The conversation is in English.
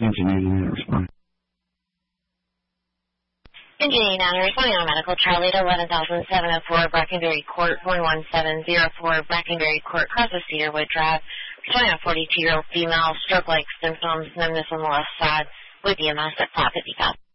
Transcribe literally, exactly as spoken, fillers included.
Engine eighty-nine, respond. Engine eighty-nine, responding on medical. Charlie to eleven thousand seven oh four, Brackenberry Court, one one seven zero four, Brackenberry Court, cross of Cedarwood Drive. Responding on forty-two-year-old female, stroke-like symptoms, numbness on the left side, with E M S at five fifty-five.